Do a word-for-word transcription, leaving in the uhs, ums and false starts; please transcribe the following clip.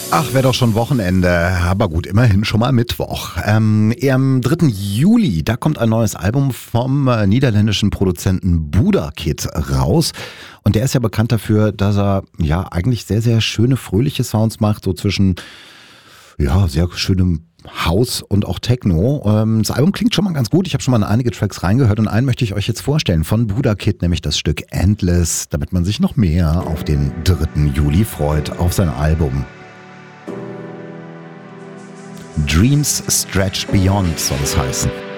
Ach, wäre doch schon Wochenende. Aber gut, immerhin schon mal Mittwoch. Ähm, am dritten Juli, da kommt ein neues Album vom äh, niederländischen Produzenten Buda Kid raus. Und der ist ja bekannt dafür, dass er ja eigentlich sehr, sehr schöne, fröhliche Sounds macht, so zwischen ja, sehr schönem House und auch Techno. Ähm, das Album klingt schon mal ganz gut. Ich habe schon mal in einige Tracks reingehört und einen möchte ich euch jetzt vorstellen von Buda Kid, nämlich das Stück Endless, damit man sich noch mehr auf den dritten Juli freut, auf sein Album. Dreams Stretch Beyond soll es heißen.